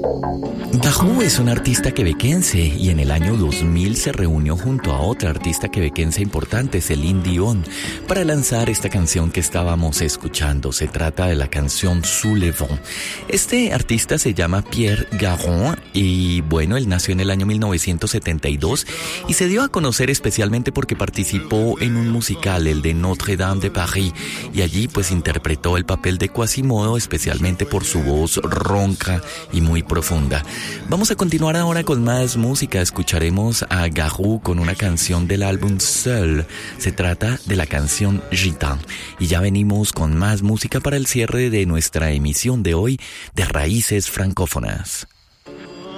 Garou es un artista quebequense y en el año 2000 se reunió junto a otra artista quebequense importante, Céline Dion, para lanzar esta canción que estábamos escuchando. Se trata de la canción Sous le vent. Este artista se llama Pierre Garou y bueno, él nació en el año 1972 y se dio a conocer especialmente porque participó en un musical, el de Notre Dame de Paris, y allí pues interpretó el papel de Quasimodo, especialmente por su voz ronca y muy profunda. Vamos a continuar ahora con más música. Escucharemos a Garou con una canción del álbum Seul. Se trata de la canción Gitan. Y ya venimos con más música para el cierre de nuestra emisión de hoy de Raíces Francófonas.